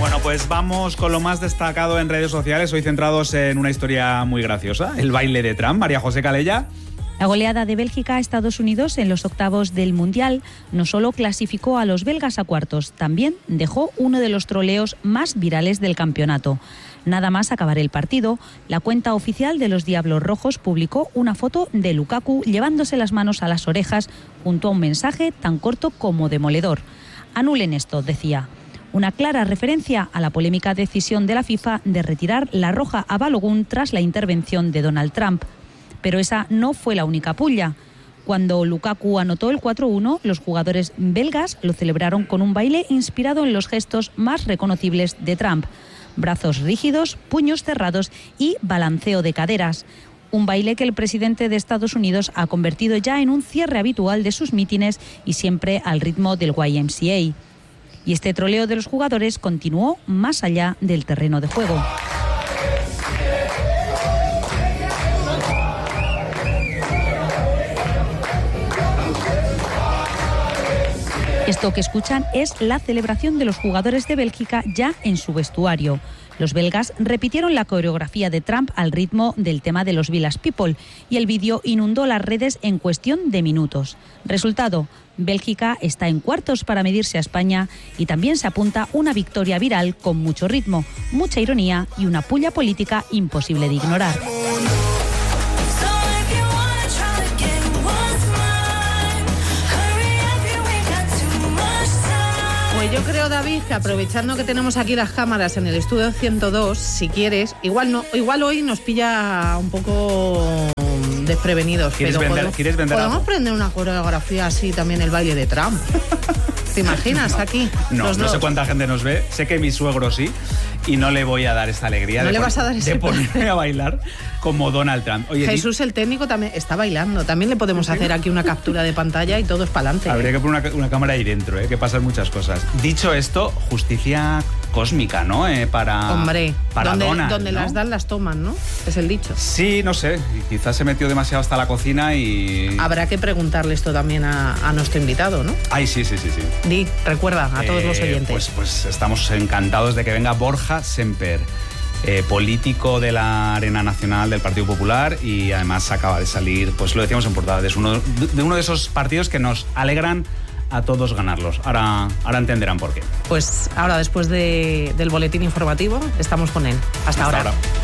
Bueno, pues vamos con lo más destacado en redes sociales, hoy centrados en una historia muy graciosa, el baile de Trump. María José Calella. La goleada de Bélgica a Estados Unidos en los octavos del Mundial no solo clasificó a los belgas a cuartos, también dejó uno de los troleos más virales del campeonato. Nada más acabar el partido, la cuenta oficial de los Diablos Rojos publicó una foto de Lukaku llevándose las manos a las orejas junto a un mensaje tan corto como demoledor. Anulen esto, decía. Una clara referencia a la polémica decisión de la FIFA de retirar la roja a Balogun tras la intervención de Donald Trump. Pero esa no fue la única pulla. Cuando Lukaku anotó el 4-1, los jugadores belgas lo celebraron con un baile inspirado en los gestos más reconocibles de Trump. Brazos rígidos, puños cerrados y balanceo de caderas. Un baile que el presidente de Estados Unidos ha convertido ya en un cierre habitual de sus mítines y siempre al ritmo del YMCA. Y este troleo de los jugadores continuó más allá del terreno de juego. Esto que escuchan es la celebración de los jugadores de Bélgica ya en su vestuario. Los belgas repitieron la coreografía de Trump al ritmo del tema de los Village People y el vídeo inundó las redes en cuestión de minutos. Resultado, Bélgica está en cuartos para medirse a España y también se apunta una victoria viral con mucho ritmo, mucha ironía y una pulla política imposible de ignorar. Pues yo creo, David, que aprovechando que tenemos aquí las cámaras en el estudio 102, si quieres, igual hoy nos pilla un poco desprevenidos. ¿Quieres vender podemos algo? prender una coreografía así también, el baile de Trump. ¿Te imaginas aquí? No sé cuánta gente nos ve, sé que mi suegro sí, y no le voy a dar esta alegría de ponerme a bailar como Donald Trump. Oye, Jesús, el técnico, también está bailando. También le podemos hacer aquí una captura de pantalla y todo es para adelante. Habría que poner una cámara ahí dentro, que pasan muchas cosas. Dicho esto, justicia cósmica, ¿no? Para Donald, donde ¿no? las dan, las toman, ¿no? Es el dicho. Sí, no sé, quizás se metió demasiado hasta la cocina y... Habrá que preguntarle esto también a nuestro invitado, ¿no? Ay, sí. Di, recuerda a todos los oyentes. Pues estamos encantados de que venga Borja Semper, político de la Arena Nacional del Partido Popular, y además acaba de salir, pues lo decíamos en portada, es uno de esos partidos que nos alegran a todos ganarlos. Ahora entenderán por qué. Pues ahora, después del boletín informativo, estamos con él. Hasta ahora.